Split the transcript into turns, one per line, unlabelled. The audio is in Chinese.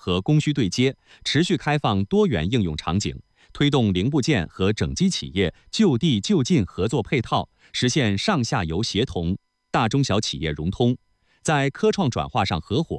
和供需对接，持续开放多元应用场景，推动零部件和整机企业就地就近合作配套，实现上下游协同、大中小企业融通，在科创转化上合伙。